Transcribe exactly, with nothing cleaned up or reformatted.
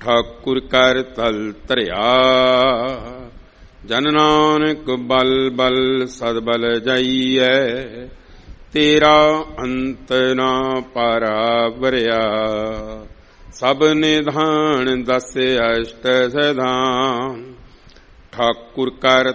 ਠਾਕੁਰ ਕਰ ਤਲ ਧਰਿਆ। ਜਨ ਨਾਨਕ ਬਲ ਬਲ ਸਦਬਲ ਜਾਈਐ, ਤੇਰਾ ਅੰਤ ਨਾ ਪਾਰਾ ਵਰਿਆ। ਸਭ ਨਿਧਾਨ ਦਸ ਅਸ਼ਟ ਸਦਾਨ, ਠਾਕੁਰ ਕਰ